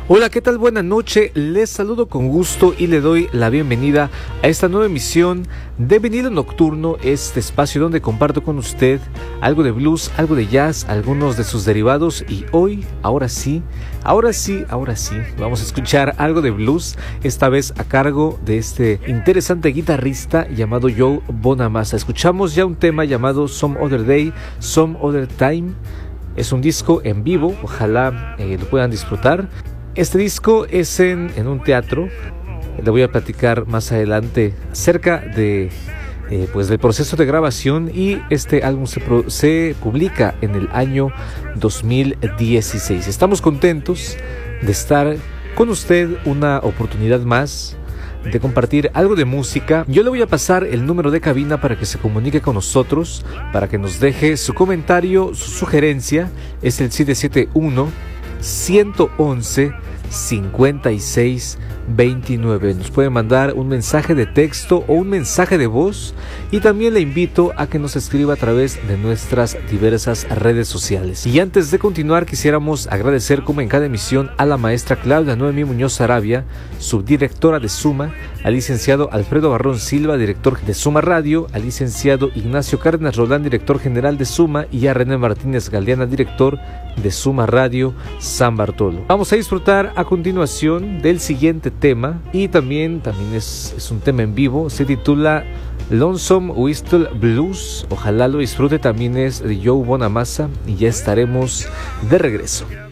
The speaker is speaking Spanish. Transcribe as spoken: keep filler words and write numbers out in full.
Hola, ¿qué tal? Buena noche, les saludo con gusto y le doy la bienvenida a esta nueva emisión de Vinilo Nocturno, este espacio donde comparto con usted algo de blues, algo de jazz, algunos de sus derivados y hoy, ahora sí, ahora sí, ahora sí, vamos a escuchar algo de blues, esta vez a cargo de este interesante guitarrista llamado Joe Bonamassa. Escuchamos ya un tema llamado Some Other Day, Some Other Time. Es un disco en vivo, ojalá eh, lo puedan disfrutar. Este disco es en, en un teatro. Le voy a platicar más adelante acerca de, eh, pues del proceso de grabación, y este álbum se, pro, se publica en el año dos mil dieciséis. Estamos contentos de estar con usted una oportunidad más de compartir algo de música. Yo le voy a pasar el número de cabina para que se comunique con nosotros, para que nos deje su comentario, su sugerencia. Es el siete siete uno, uno uno uno, cincuenta y seis veintinueve. Nos puede mandar un mensaje de texto o un mensaje de voz, y también le invito a que nos escriba a través de nuestras diversas redes sociales. Y antes de continuar, quisiéramos agradecer, como en cada emisión, a la maestra Claudia Noemí Muñoz Arabia, subdirectora de Suma, al licenciado Alfredo Barrón Silva, director de Suma Radio, al licenciado Ignacio Cárdenas Roldán, director general de Suma, y a René Martínez Galeana, director de Suma Radio San Bartolo. Vamos a disfrutar a continuación del siguiente tema, y también, también es, es un tema en vivo, se titula Lonesome Whistle Blues. Ojalá lo disfrute, también es de Joe Bonamassa, y ya estaremos de regreso.